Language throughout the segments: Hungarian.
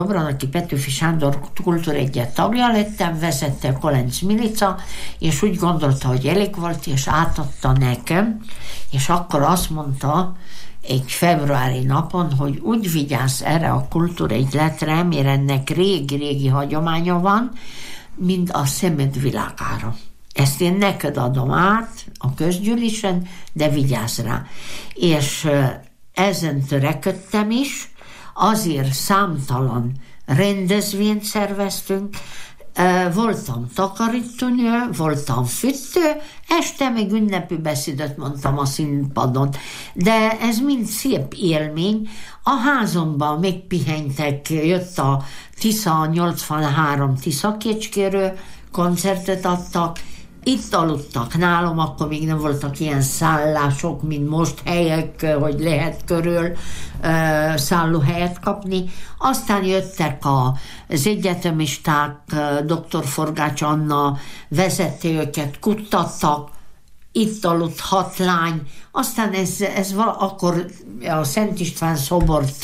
Dobranaki Petőfi Sándor Kultúregylet tagja lettem, vezette a Kolenc Milica, és úgy gondolta, hogy elég volt, és átadta nekem, és akkor azt mondta egy februári napon, hogy úgy vigyázz erre a Kultúregyletre, mert ennek régi hagyománya van, mint a szemed világára. Ezt én neked adom át a közgyűlésen, de vigyázz rá. És ezen törekedtem is, azért számtalan rendezvényt szerveztünk, voltam takarítónő, voltam fűtő, este még ünnepi beszédet mondtam a színpadon, de ez mind szép élmény. A házomban megpihentek, jött a Tisza 83 Tiszakécskéről, koncertet adtak, itt aludtak nálam, akkor még nem voltak ilyen szállások, mint most helyek, hogy lehet körül szállóhelyet kapni. Aztán jöttek az egyetemisták, dr. Forgács Anna vezette őket, kuttattak, itt aludt 6 lány, aztán akkor a Szent István szobort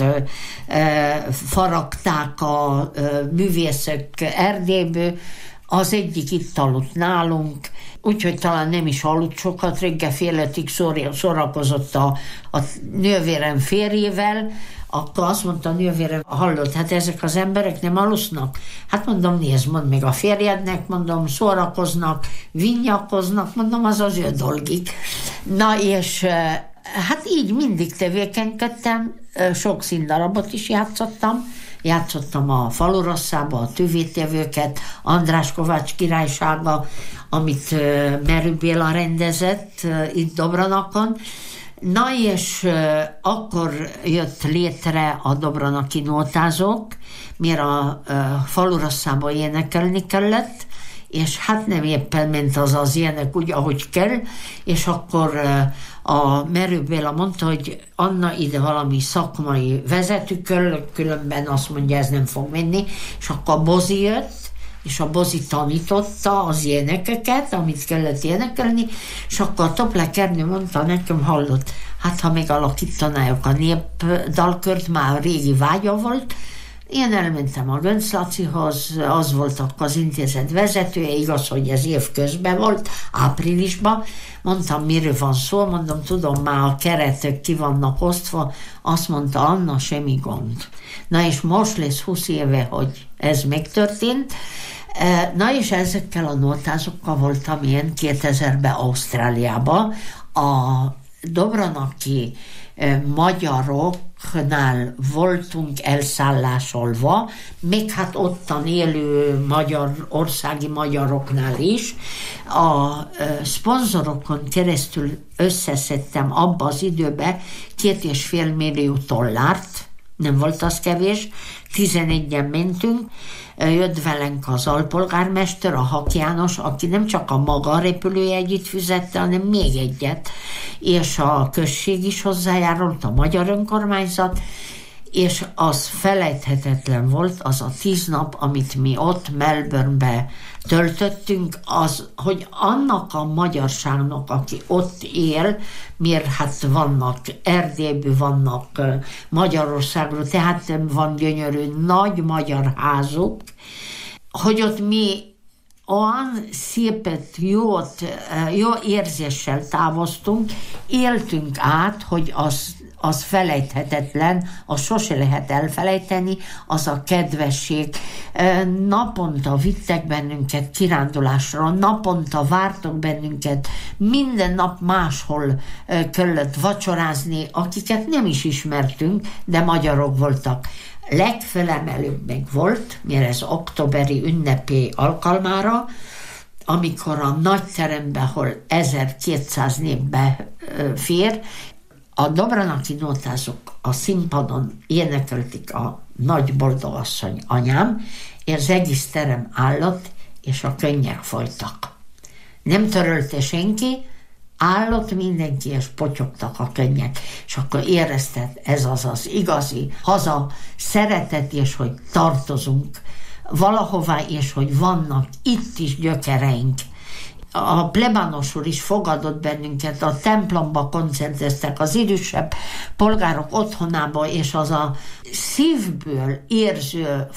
faragták a művészek Erdélyből, az egyik itt aludt nálunk, úgyhogy talán nem is aludt sokat, reggel fél 5-ig szórakozott a nővérem férjével, akkor azt mondta a nővérem, hallott, hát ezek az emberek nem alusznak? Hát mondom, nézd, mondd meg a férjednek, mondom, szórakoznak, vinnyakoznak, mondom, az az ő dolgik. Na és hát így mindig tevékenykedtem, sok színdarabot is játszottam a Falurosszába, a Tüvétevőket, András Kovács királysága, amit Merő Béla rendezett itt Dobranakon. Na és akkor jött létre a Dobranaki Nótázók, mert a Falurosszába énekelni kellett, és hát nem éppen ment az ének úgy, ahogy kell, és akkor a Merő Béla mondta, hogy Anna, ide valami szakmai vezető, különben azt mondja, ez nem fog menni, és akkor a Bozi jött, és a Bozi tanította az énekeket, amit kellett énekelni, és akkor a Toplák Ernő mondta nekem, hallott, hát ha megalakítanáljuk a népdalkört, már a régi vágya volt. Én elmentem a Gönc Lacihoz, az volt akkor az intézet vezetője, igaz, hogy ez évközben volt, áprilisban. Mondtam, miről van szó, mondom, tudom, már a keretek ki vannak osztva. Azt mondta, Anna, semmi gond. Na és most lesz 20 éve, hogy ez megtörtént. Na és ezekkel a nótázókkal voltam én 2000-ben Ausztráliában. A Dobranaki magyaroknál voltunk elszállásolva, még hát ottan élő országi magyaroknál is. A szponzorokon keresztül összeszedtem abba az időben $2,5 millió, nem volt az kevés, 11-en mentünk, jött velünk az alpolgármester, a Hak János, aki nem csak a maga repülőjegyét fizette, hanem még egyet, és a község is hozzájárult, a magyar önkormányzat, és az felejthetetlen volt az a 10 nap, amit mi ott Melbourne-be töltöttünk, az, hogy annak a magyarságnak, aki ott él, miért hát vannak Erdélyből, vannak Magyarországról, tehát van gyönyörű nagy magyar házuk, hogy ott mi olyan szépet, jó érzéssel távoztunk, éltünk át, hogy az felejthetetlen, az sose lehet elfelejteni, az a kedvesség. Naponta vittek bennünket kirándulásra, naponta vártak bennünket, minden nap máshol kellett vacsorázni, akiket nem is ismertünk, de magyarok voltak. Legfelemelőbb meg volt, mert ez októberi ünnepi alkalmára, amikor a nagy teremben, ahol 1200 népbe fér, a Dobranaki Nótázók a színpadon énekelték a Nagy Boldogasszony anyám, és az egész terem állott, és a könnyek folytak. Nem törölte senki, állott mindenki, és potyogtak a könnyek. És akkor érezted, ez az igazi haza szeretet, és hogy tartozunk valahová, és hogy vannak itt is gyökereink. a plebános úr is fogadott bennünket, a templomba koncerteztek, az idősebb polgárok otthonába, és az a szívből érző